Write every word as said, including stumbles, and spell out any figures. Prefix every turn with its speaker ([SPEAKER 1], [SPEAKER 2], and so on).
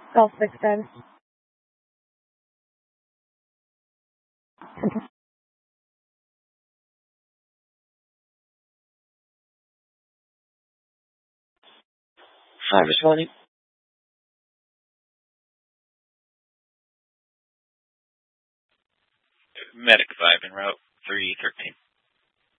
[SPEAKER 1] Golf six times.
[SPEAKER 2] Hi, responding.
[SPEAKER 3] Medic five en route, three thirteen.